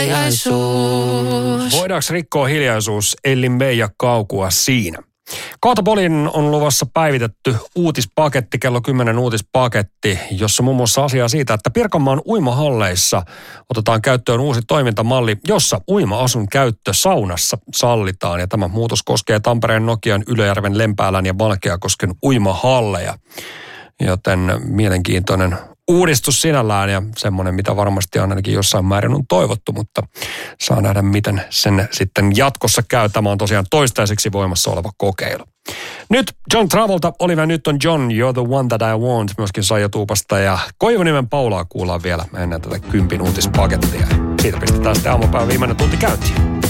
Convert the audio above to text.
hiljaisuus. Voidaanko rikkoa hiljaisuus, Ellin Meija Kaukua siinä? Kohta Polin on luvassa päivitetty uutispaketti, kello 10 uutispaketti, jossa muun muassa asiaa siitä, että Pirkanmaan uimahalleissa otetaan käyttöön uusi toimintamalli, jossa uima-asun käyttö saunassa sallitaan. Ja tämä muutos koskee Tampereen, Nokian, Ylöjärven, Lempäälän ja Valkeakosken uimahalleja. Joten mielenkiintoinen uudistus sinällään ja semmoinen, mitä varmasti ainakin jossain määrin on toivottu, mutta saa nähdä, miten sen sitten jatkossa käy. Tämä on tosiaan toistaiseksi voimassa oleva kokeilu. Nyt John Travolta, Olivia Newton-John, You're the One That I Want, myöskin Saija Tuupasta ja Koivunimen Paulaa kuullaan vielä ennen tätä 10 uutispakettia. Siitä pistetään sitten aamupäivän viimeinen tunti käyntiin.